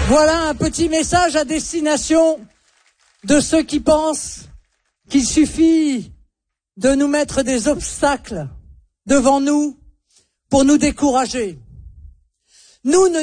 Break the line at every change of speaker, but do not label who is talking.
Voilà un petit message à destination de ceux qui pensent qu'il suffit de nous mettre des obstacles devant nous pour nous décourager. Nous ne